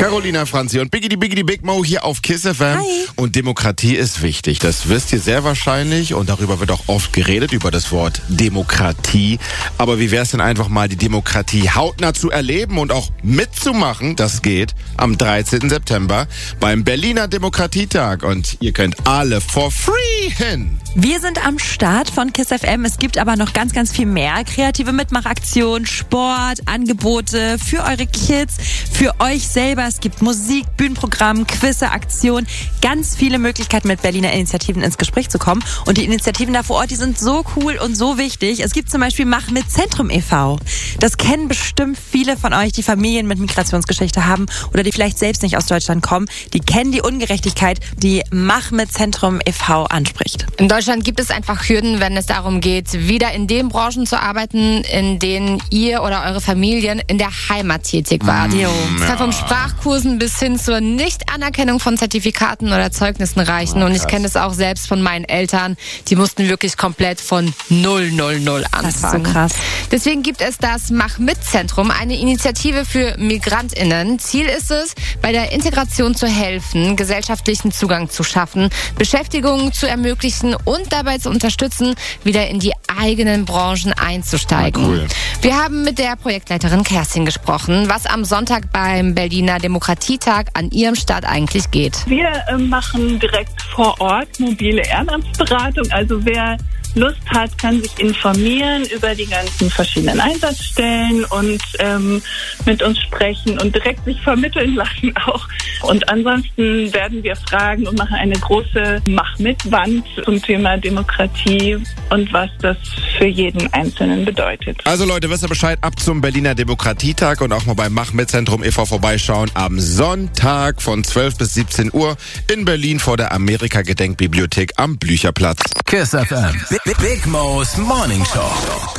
Carolina, Franzi und Biggie die Big Mo hier auf KISS FM. Hi. Und Demokratie ist wichtig. Das wisst ihr sehr wahrscheinlich. Und darüber wird auch oft geredet, über das Wort Demokratie. Aber wie wäre es denn einfach mal, die Demokratie hautnah zu erleben und auch mitzumachen? Das geht am 13. September beim Berliner Demokratietag. Und ihr könnt alle for free hin. Wir sind am Start von KISS FM. Es gibt aber noch ganz, ganz viel mehr. Kreative Mitmachaktionen, Sport, Angebote für eure Kids, für euch selber. Es gibt Musik, Bühnenprogramm, Quizze, Aktionen. Ganz viele Möglichkeiten, mit Berliner Initiativen ins Gespräch zu kommen. Und die Initiativen da vor Ort, die sind so cool und so wichtig. Es gibt zum Beispiel Mach mit Zentrum e.V. Das kennen bestimmt viele von euch, die Familien mit Migrationsgeschichte haben oder die vielleicht selbst nicht aus Deutschland kommen. Die kennen die Ungerechtigkeit, die Mach mit Zentrum e.V. anspricht. In Deutschland gibt es einfach Hürden, wenn es darum geht, wieder in den Branchen zu arbeiten, in denen ihr oder eure Familien in der Heimat tätig wart. Es kann vom Sprachkursen bis hin zur Nichtanerkennung von Zertifikaten oder Zeugnissen reichen. Und ich kenne es auch selbst von meinen Eltern. Die mussten wirklich komplett von 000 anfangen. Das ist so krass. Deswegen gibt es das Mach-mit-Zentrum, eine Initiative für MigrantInnen. Ziel ist es, bei der Integration zu helfen, gesellschaftlichen Zugang zu schaffen, Beschäftigung zu ermöglichen und dabei zu unterstützen, wieder in die eigenen Branchen einzusteigen. Cool. Wir haben mit der Projektleiterin Kerstin gesprochen, was am Sonntag beim Berliner Demokratietag an ihrem Start eigentlich geht. Wir machen direkt vor Ort mobile Ehrenamtsberatung. Also wer Lust hat, kann sich informieren über die ganzen verschiedenen Einsatzstellen und mit uns sprechen und direkt sich vermitteln lassen auch. Und ansonsten werden wir fragen und machen eine große Mach-mit-Wand zum Thema Demokratie und was das für jeden Einzelnen bedeutet. Also Leute, wisst ihr Bescheid, ab zum Berliner Demokratietag und auch mal beim Mach mit Zentrum e.V. vorbeischauen. Am Sonntag von 12 bis 17 Uhr in Berlin vor der Amerika-Gedenkbibliothek am Blücherplatz. KISS FM. Big Mo's Morning Show.